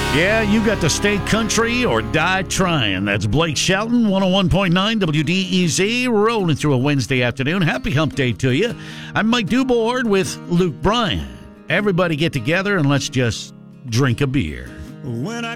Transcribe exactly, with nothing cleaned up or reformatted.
Yeah, you got to stay country or die trying. That's Blake Shelton, one oh one point nine W D E Z, rolling through a Wednesday afternoon. Happy hump day to you. I'm Mike Duboard with Luke Bryan. Everybody get together and let's just drink a beer. When I